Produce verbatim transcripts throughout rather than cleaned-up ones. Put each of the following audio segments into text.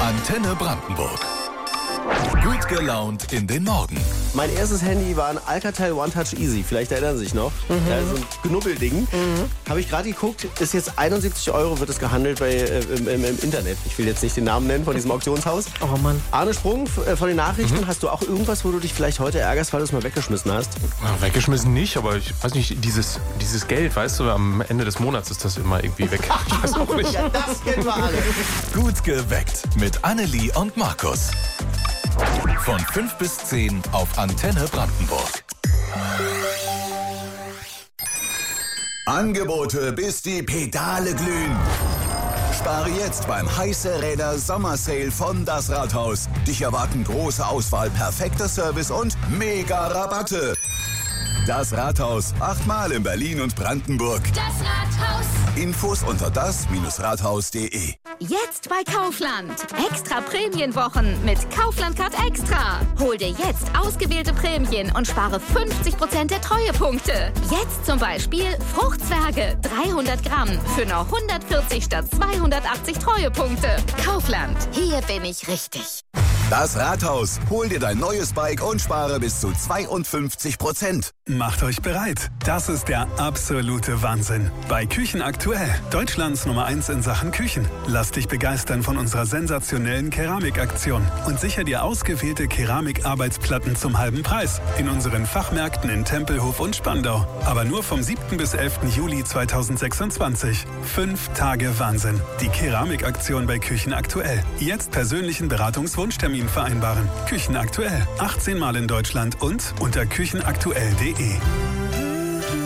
Antenne Brandenburg. Gut gelaunt in den Morgen. Mein erstes Handy war ein Alcatel One Touch Easy. Vielleicht erinnern Sie sich noch. Mhm. Ja, so ein Knubbelding. Mhm. Habe ich gerade geguckt, ist jetzt einundsiebzig Euro wird es gehandelt bei, äh, im, im, im Internet. Ich will jetzt nicht den Namen nennen von diesem Auktionshaus. Oh Mann. Arne Sprung äh, von den Nachrichten. Mhm. Hast du auch irgendwas, wo du dich vielleicht heute ärgerst, weil du es mal weggeschmissen hast? Ja, weggeschmissen nicht, aber ich weiß nicht, dieses, dieses Geld, weißt du, am Ende des Monats ist das immer irgendwie weg. Ich weiß auch nicht. Ja, das kennen wir alle. Gut geweckt mit Annelie und Markus. Von fünf bis zehn auf Antenne Brandenburg. Angebote, bis die Pedale glühen. Spare jetzt beim Heiße Räder Sommersale von Das Rathaus. Dich erwarten große Auswahl, perfekter Service und mega Rabatte. Das Rathaus, achtmal in Berlin und Brandenburg. Das Rathaus. Infos unter das Rathaus punkt de. Jetzt bei Kaufland. Extra Prämienwochen mit Kaufland Card Extra. Hol dir jetzt ausgewählte Prämien und spare fünfzig Prozent der Treuepunkte. Jetzt zum Beispiel Fruchtzwerge dreihundert Gramm für nur hundertvierzig statt zweihundertachtzig Treuepunkte. Kaufland. Hier bin ich richtig. Das Rathaus. Hol dir dein neues Bike und spare bis zu zweiundfünfzig Prozent. Macht euch bereit. Das ist der absolute Wahnsinn. Bei Küchen aktuell. Deutschlands Nummer eins in Sachen Küchen. Lass dich begeistern von unserer sensationellen Keramikaktion und sicher dir ausgewählte Keramikarbeitsplatten zum halben Preis. In unseren Fachmärkten in Tempelhof und Spandau. Aber nur vom siebten bis elften Juli zweitausendsechsundzwanzig. Fünf Tage Wahnsinn. Die Keramikaktion bei Küchen aktuell. Jetzt persönlichen Beratungswunschtermin vereinbaren. Küchen aktuell. achtzehn Mal in Deutschland und unter küchenaktuell punkt de.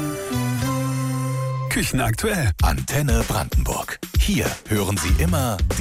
Küchen aktuell. Antenne Brandenburg. Hier hören Sie immer